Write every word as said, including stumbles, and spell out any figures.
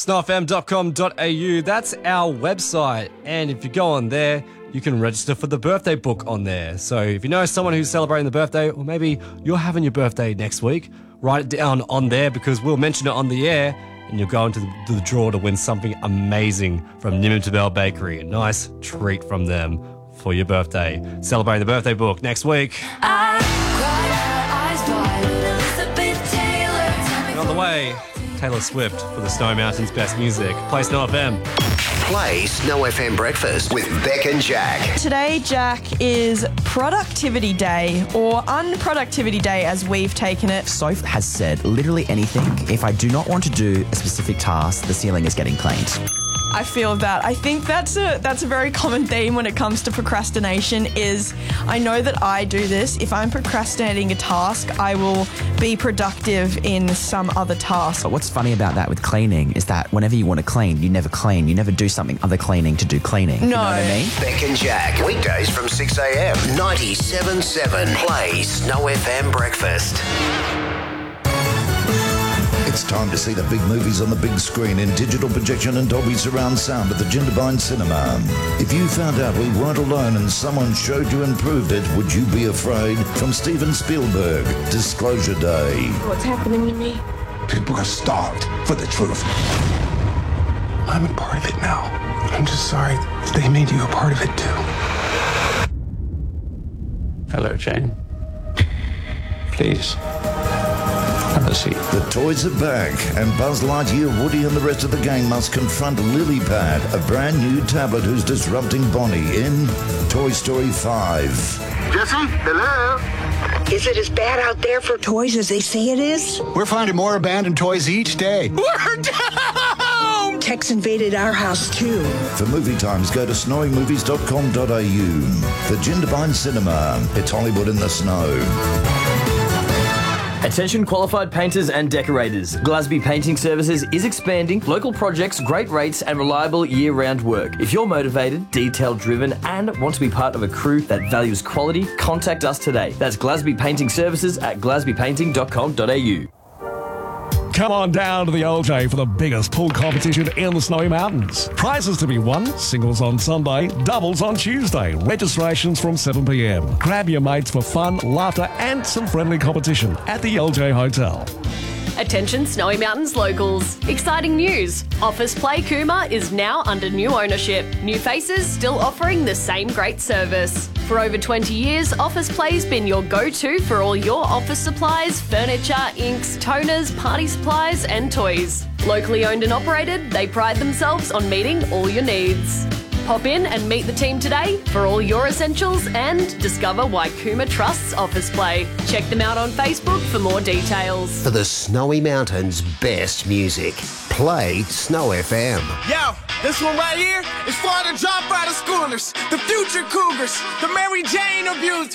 snow f m dot com dot a u. That's our website. And if you go on there, you can register for the birthday book on there. So if you know someone who's celebrating the birthday, or maybe you're having your birthday next week, write it down on there because we'll mention it on the air and you'll go into the, to the draw to win something amazing from Nimminton Bell Bakery. A nice treat from them for your birthday. Celebrating the birthday book next week. I cried eyes wide, Elizabeth Taylor. And on the way, Taylor Swift for the Snowy Mountains Best Music. Play Snow F M. Play Snow F M Breakfast with Beck and Jack. Today, Jack, is Productivity Day, or Unproductivity Day as we've taken it. Soph has said literally anything. If I do not want to do a specific task, the ceiling is getting cleaned. I feel that. I think that's a that's a very common theme when it comes to procrastination is I know that I do this. If I'm procrastinating a task, I will be productive in some other task. But what's funny about that with cleaning is that whenever you want to clean, you never clean. You never do something other cleaning to do cleaning. No. You know what I mean? Beck and Jack, weekdays from six a m. ninety-seven point seven. Play Snow F M Breakfast. It's time to see the big movies on the big screen in digital projection and Dolby surround sound at the Jindabyne Cinema. If you found out we weren't alone and someone showed you and proved it, would you be afraid? From Steven Spielberg, Disclosure Day. What's happening to me? People are starved for the truth. I'm a part of it now. I'm just sorry they made you a part of it too. Hello, Jane. Please. Have a seat. The toys are back, and Buzz Lightyear, Woody and the rest of the gang must confront Lilypad, a brand new tablet who's disrupting Bonnie in Toy Story five. Jesse, hello? Is it as bad out there for toys as they say it is? We're finding more abandoned toys each day. We're down! Tex invaded our house, too. For movie times, go to snowy movies dot com dot a u. The Jindabyne Cinema. It's Hollywood in the snow. Attention qualified painters and decorators. Glasby Painting Services is expanding local projects, great rates and reliable year-round work. If you're motivated, detail-driven and want to be part of a crew that values quality, contact us today. That's Glasby Painting Services at glasby painting dot com dot a u. Come on down to the L J for the biggest pool competition in the Snowy Mountains. Prizes to be won, singles on Sunday, doubles on Tuesday. Registrations from seven p m. Grab your mates for fun, laughter and some friendly competition at the L J Hotel. Attention Snowy Mountains locals. Exciting news. Office Play Cooma is now under new ownership. New faces still offering the same great service. For over twenty years, Office Play's been your go-to for all your office supplies, furniture, inks, toners, party supplies and toys. Locally owned and operated, they pride themselves on meeting all your needs. Pop in and meet the team today for all your essentials and discover why Cooma trusts Office Play. Check them out on Facebook for more details. For the Snowy Mountains best music, play Snow F M. Yo, this one right here is for the dropout of schoolers, the future cougars, the Mary Jane abusers.